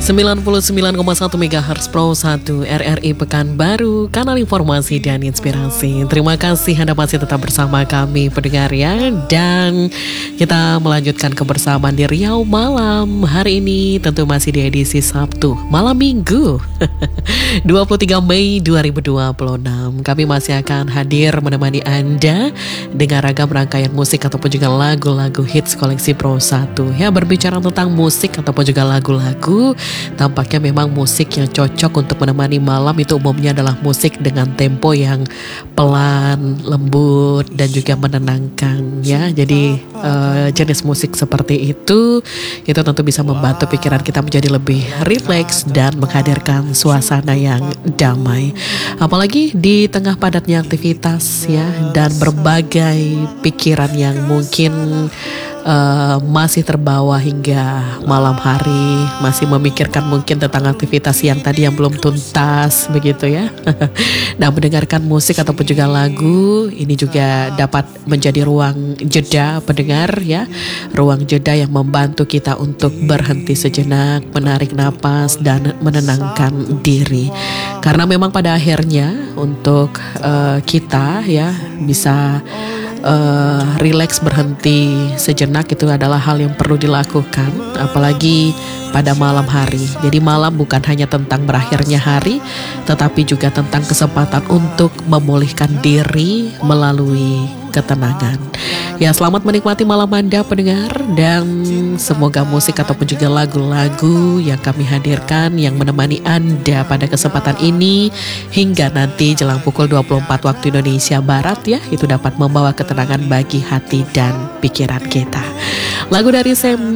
99,1 MHz Pro 1 RRI Pekanbaru, kanal informasi dan inspirasi. Terima kasih Anda masih tetap bersama kami pendengar ya. Dan kita melanjutkan kebersamaan di Riau Malam. Hari ini tentu masih di edisi Sabtu, malam Minggu 23 Mei 2026. Kami masih akan hadir menemani Anda dengan ragam rangkaian musik ataupun juga lagu-lagu hits koleksi Pro 1. Ya, berbicara tentang musik ataupun juga lagu-lagu, tampaknya memang musik yang cocok untuk menemani malam itu umumnya adalah musik dengan tempo yang pelan, lembut, dan juga menenangkan ya. Jadi jenis musik seperti itu tentu bisa membantu pikiran kita menjadi lebih rileks dan menghadirkan suasana yang damai. Apalagi di tengah padatnya aktivitas ya, dan berbagai pikiran yang mungkin masih terbawa hingga malam hari, masih memikirkan mungkin tentang aktivitas yang tadi yang belum tuntas begitu ya. Nah, mendengarkan musik ataupun juga lagu ini juga dapat menjadi ruang jeda pendengar ya, ruang jeda yang membantu kita untuk berhenti sejenak, menarik napas dan menenangkan diri. Karena memang pada akhirnya untuk kita ya bisa relax, berhenti sejenak itu adalah hal yang perlu dilakukan, apalagi pada malam hari. Jadi malam bukan hanya tentang berakhirnya hari, tetapi juga tentang kesempatan untuk memulihkan diri melalui ketenangan. Ya, selamat menikmati malam Anda pendengar, dan semoga musik ataupun juga lagu-lagu yang kami hadirkan yang menemani Anda pada kesempatan ini hingga nanti jelang pukul 24 waktu Indonesia Barat ya, itu dapat membawa ketenangan bagi hati dan pikiran kita. Lagu dari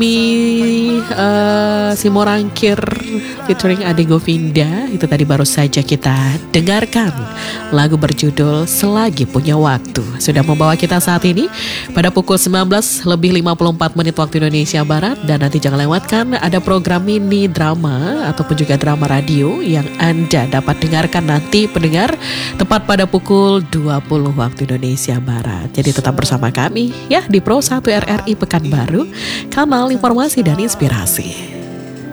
Simorangkir featuring Ade Govinda itu tadi baru saja kita dengarkan. Lagu berjudul Selagi Punya Waktu sudah membawa kita saat ini pada pukul 19 lebih 54 menit waktu Indonesia Barat. Dan nanti jangan lewatkan ada program mini drama ataupun juga drama radio yang Anda dapat dengarkan nanti pendengar tepat pada pukul 20 waktu Indonesia Barat. Jadi tetap bersama kami ya di Pro 1 RRI Pekanbaru, kanal informasi dan inspirasi.